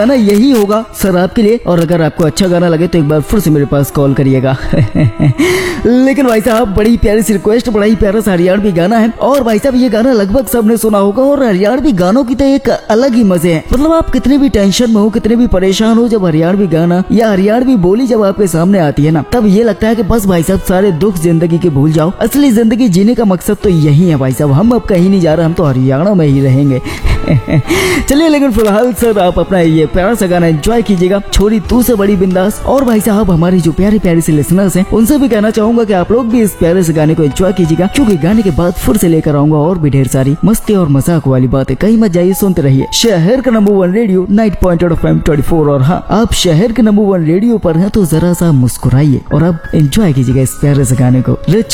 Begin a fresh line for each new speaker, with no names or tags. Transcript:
गाना यही होगा सर आपके लिए। और अगर आपको अच्छा गाना लगे तो एक बार फिर से मेरे पास कॉल करिएगा। लेकिन भाई साहब बड़ी प्यारी सी रिक्वेस्ट, बड़ा ही प्यारा सा हरियाणवी गाना है। और भाई साहब ये गाना लगभग सबने सुना होगा। और हरियाणवी गानों की तो एक अलग ही मजे हैं। मतलब आप कितने भी टेंशन में हो, कितने भी परेशान हो, जब हरियाणवी गाना या हरियाणवी बोली जब आपके सामने आती है ना, तब ये लगता है कि बस भाई साहब सारे दुख जिंदगी के भूल जाओ। असली जिंदगी जीने का मकसद तो यही है भाई साहब। हम अब कहीं नहीं जा रहे, हम तो हरियाणा में ही रहेंगे। चलिए लेकिन फिलहाल सर आप अपना ये प्यारा सा गाना एंजॉय कीजिएगा, छोरी तू से बड़ी बिंदास। और भाई साहब हमारी जो प्यारी प्यारी से लिसनर्स हैं उनसे भी कहना चाहूंगा कि आप लोग भी इस प्यारे से गाने को एंजॉय कीजिएगा, क्योंकि गाने के बाद फिर से लेकर आऊंगा और भी ढेर सारी मस्ती और मजाक वाली बातें। कहीं मत जाइए, सुनते रहिए शहर का नंबर 1 रेडियो 90.8 FM 24। और हाँ, आप शहर के नंबर 1 रेडियो पर हैं तो जरा सा मुस्कुराइए और अब एंजॉय कीजिएगा इस प्यारे से गाने को।